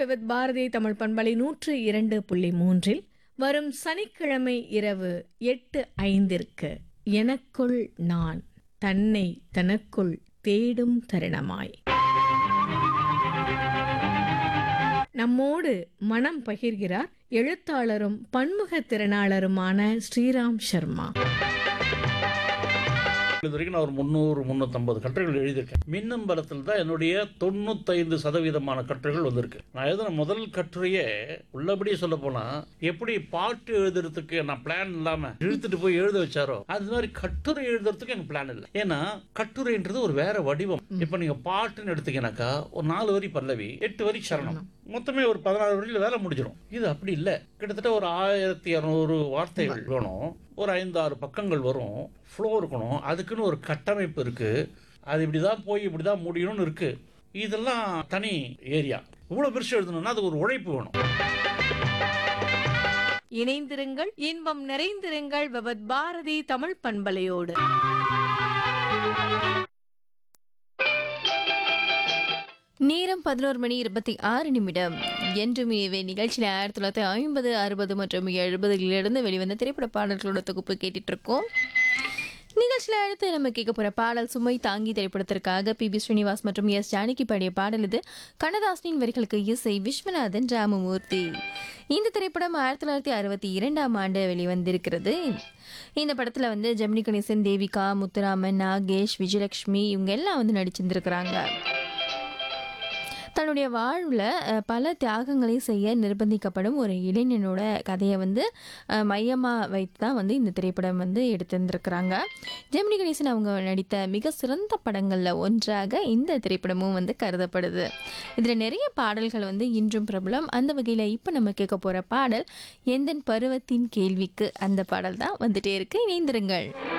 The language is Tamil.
விவித் பாரதி தமிழ் பண்பலை 102.3 வரும் சனிக்கிழமை இரவு 8:05 எனக்குள் நான் தன்னை தனக்குள் தேடும் தருணமாய் நம்மோடு மனம் பகிர்கிறார் எழுத்தாளரும் பன்முக திறனாளருமான ஸ்ரீராம் சர்மா. இது வரைக்கும் நான் ஒரு 300-350 கட்டுரைகள் எழுதியிருக்கேன். மின்னம்பலத்தில் தான் என்னுடைய 95% கட்டுரைகள் வந்திருக்கு. நான் எழுதின முதல் கட்டுரையே உள்ளபடியே சொல்ல போனா, எப்படி பாட்டு எழுதுறதுக்கு நான் பிளான் இல்லாம இழுத்துட்டு போய் எழுத வச்சாரோ அது மாதிரி கட்டுரை எழுதுறதுக்கு எனக்கு பிளான் இல்லை. ஏன்னா கட்டுரைன்றது ஒரு வேற வடிவம். இப்ப நீங்க பாட்டுன்னு எடுத்தீங்கன்னாக்கா ஒரு 4 வரி பல்லவி, 8 வரி சரணம், மொத்தமே ஒரு 16 வரியில வேலை முடிஞ்சிடும். இது அப்படி இல்லை. கிட்டத்தட்ட ஒரு 1200 வார்த்தைகள் வேணும், ஒரு 5-6 பக்கங்கள் வரும், ஃப்ளோ இருக்கணும், அதுக்குன்னு ஒரு கட்டமைப்பு இருக்கு, அது இப்படிதான் போய் இப்படிதான் முடியணும்னு இருக்கு. இதெல்லாம் தனி ஏரியா. இவ்வளவு பெருசு எழுதணும்னா அது ஒரு உழைப்பு வேணும். இணைந்திருங்கள், இன்பம் நிறைந்திருங்கள் விவித் பாரதி தமிழ் பண்பலையோடு. நேரம் 11:26 என்றும் இவை நிகழ்ச்சியில் 1950, 60 மற்றும் 70களிலிருந்து வெளிவந்த திரைப்பட பாடல்களோட தொகுப்பு கேட்டுட்டு இருக்கோம். நிகழ்ச்சியில் அடுத்து நம்ம கேட்க போகிற பாடல் சுமை தாங்கி திரைப்படத்திற்காக பி ஸ்ரீனிவாஸ் மற்றும் எஸ் ஜானகி பாடிய பாடல். இது கண்ணதாசனின் வரிகளுக்கு இசை விஸ்வநாதன் ராமமூர்த்தி. இந்த திரைப்படம் 1962 வெளிவந்திருக்கிறது. இந்த படத்தில் ஜெமினி கணேசன், தேவிகா, முத்துராமன், நாகேஷ், விஜயலட்சுமி இவங்க எல்லாம் நடிச்சிருந்துருக்கிறாங்க. தன்னுடைய வாழ்வில் பல தியாகங்களை செய்ய நிர்பந்திக்கப்படும் ஒரு இளைஞனோட கதையை மையமாக வைத்து தான் இந்த திரைப்படம் எடுத்திருந்திருக்கிறாங்க. ஜெமினி கணேசன் அவங்க நடித்த மிக சிறந்த படங்களில் ஒன்றாக இந்த திரைப்படமும் கருதப்படுது. இதில் நிறைய பாடல்கள் இன்றும் பிரபலம். அந்த வகையில் இப்போ நம்ம கேட்க போகிற பாடல் எந்தன் பருவத்தின் கேள்விக்கு, அந்த பாடல் தான் வந்துட்டே இருக்கு. இணைந்திருங்கள்.